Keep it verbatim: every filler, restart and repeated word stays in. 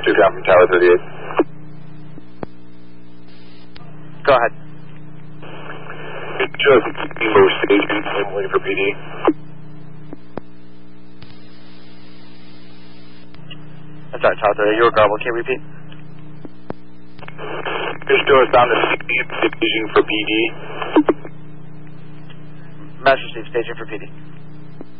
Two down from Tower thirty-eight. Go ahead. Just low staging, I'm waiting for P D. I'm sorry, Tower thirty-eight, you were garbled. Can you repeat? Fish down to staging for P D. Master Steve, staging for P D.